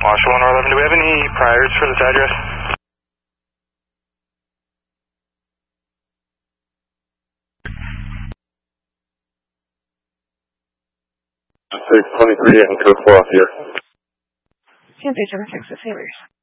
Marshall 111, do we have any priors for this address? 623 and code 4 off here. Kansas 7 6 Sailors.